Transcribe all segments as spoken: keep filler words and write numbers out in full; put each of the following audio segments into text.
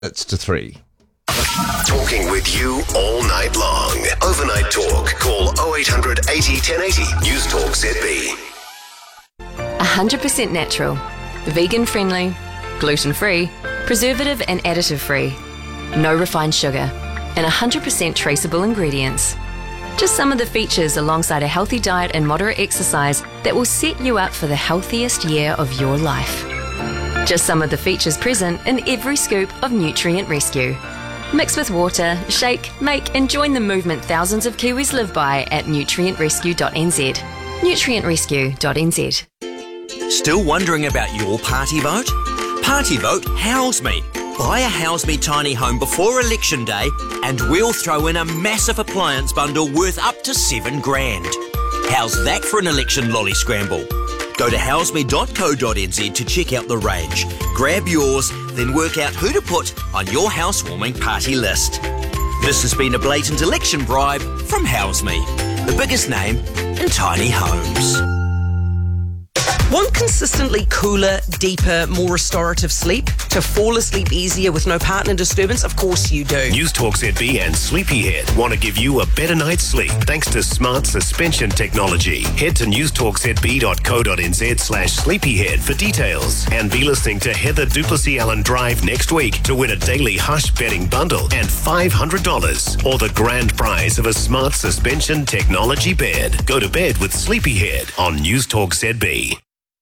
It's to three. Talking with you all night long. Overnight talk. Call oh eight hundred eighty, ten eighty. News Talk Z B. one hundred percent natural, vegan-friendly, gluten-free, preservative and additive-free, no refined sugar, and one hundred percent traceable ingredients. Just some of the features alongside a healthy diet and moderate exercise that will set you up for the healthiest year of your life. Just some of the features present in every scoop of Nutrient Rescue. Mix with water, shake, make and join the movement thousands of Kiwis live by at nutrient rescue dot n z. nutrient rescue dot n z. Still wondering about your party vote? Party Vote House Me. Buy a House Me tiny home before election day and we'll throw in a massive appliance bundle worth up to seven grand. How's that for an election lolly scramble? Go to house me dot co dot n z to check out the range. Grab yours, then work out who to put on your housewarming party list. This has been a blatant election bribe from House Me, the biggest name in tiny homes. Want consistently cooler, deeper, more restorative sleep? To fall asleep easier with no partner disturbance? Of course you do. News Talk Z B and Sleepyhead want to give you a better night's sleep thanks to smart suspension technology. Head to news talk z b dot co dot n z slash sleepyhead for details. And be listening to Heather Duplessis Allen Drive next week to win a daily Hush bedding bundle and five hundred dollars or the grand prize of a smart suspension technology bed. Go to bed with Sleepyhead on News Talk Z B.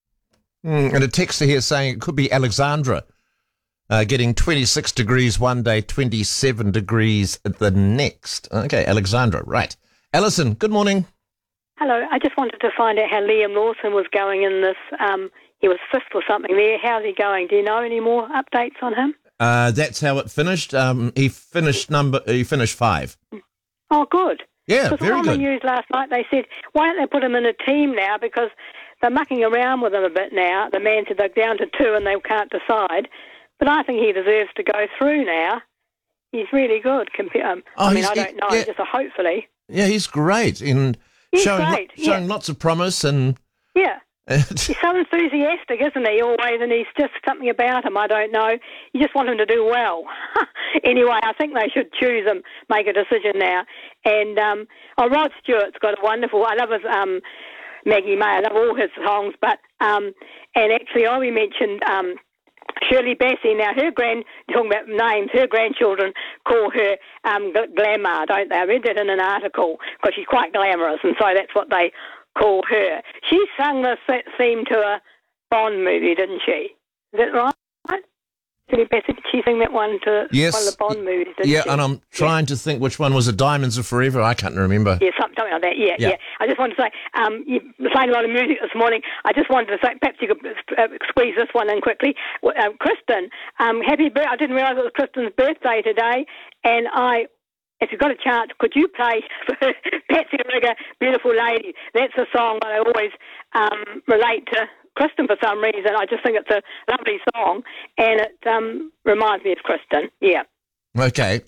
Mm, and a texter here saying it could be Alexandra uh, getting twenty-six degrees one day, twenty-seven degrees the next. Okay, Alexandra, right. Alison, good morning. Hello. I just wanted to find out how Liam Lawson was going in this. Um, he was fifth or something there. How's he going? Do you know any more updates on him? Uh, that's how it finished. Um, he finished number. He finished five. Oh, good. Yeah, because very on good. the news last night, they said, why don't they put him in a team now? Because they're mucking around with him a bit now. The man said they're down to two and they can't decide. But I think he deserves to go through now. He's really good. Compa- um, Oh, I mean, he's- I don't know, yeah. just a hopefully. Yeah, he's great in He's showing great, lo- showing yeah. lots of promise and. Yeah. He's so enthusiastic, isn't he, always? And he's just something about him, I don't know. You just want him to do well. Anyway, I think they should choose him, make a decision now. And, um, oh, Rod Stewart's got a wonderful, I love his, um, Maggie May, I love all his songs, but, um, and actually I already mentioned, um, Shirley Bassey. Now, her grand, talking about names, her grandchildren call her um, Glamour, don't they? I read that in an article, because she's quite glamorous, and so that's what they call her. She sang this theme to a Bond movie, didn't she? Is that right? Shirley Bassey, did she sing that one to Yes. one of the Bond movies, didn't Yeah, she? and I'm trying to think which one was it. Diamonds Are Forever. I can't remember. Yeah, something like that. Yeah, Yeah. yeah. I just wanted to say, um, you were playing a lot of music this morning. I just wanted to say, perhaps you could uh, squeeze this one in quickly. Well, Um, Kristen, um, happy birthday. I didn't realise it was Kristen's birthday today, and I, if you've got a chance, could you play Patsy Rigger, Beautiful Lady? That's a song that I always um, relate to Kristen for some reason. I just think it's a lovely song, and it um, reminds me of Kristen. Yeah, Okay.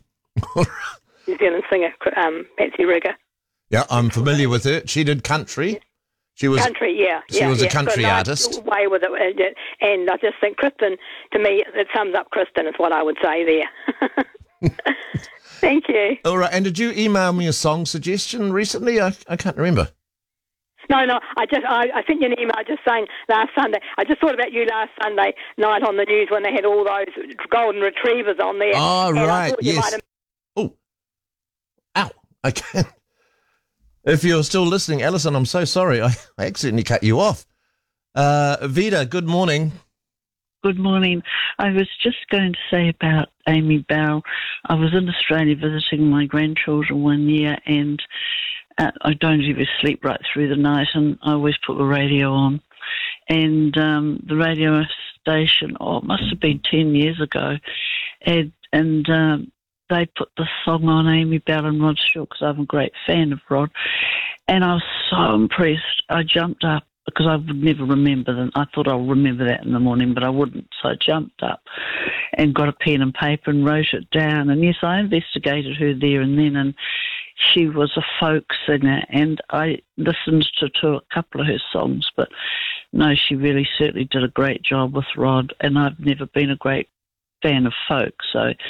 New Zealand singer, um, Patsy Rigger. Yeah, I'm familiar with her. She did country. She was Country, yeah. she yeah, was a yeah. country Got a nice artist. way with it, and I just think Kristen, to me, it sums up Kristen, is what I would say there. Thank you. All right. And did you email me a song suggestion recently? I, I can't remember. No, no, I just I, I sent you an email just saying last Sunday. I just thought about you last Sunday night on the news when they had all those golden retrievers on there. Oh, and I right. thought you Yes. might have- Oh. Ow. I can't. If you're still listening, Alison, I'm so sorry. I, I accidentally cut you off. Uh, Vida, good morning. Good morning. I was just going to say about Amy Bell. I was in Australia visiting my grandchildren one year, and uh, I don't ever sleep right through the night, and I always put the radio on. And um, the radio station, oh, it must have been ten years ago, and, and um, they put the song on, Amy Bell and Rod Stewart, because I'm a great fan of Rod. And I was so impressed. I jumped up, because I would never remember them. I thought I'll remember that in the morning, but I wouldn't. So I jumped up and got a pen and paper and wrote it down. And yes, I investigated her there and then, and she was a folk singer, and I listened to, to a couple of her songs, but no, she really certainly did a great job with Rod, and I've never been a great fan of folk, so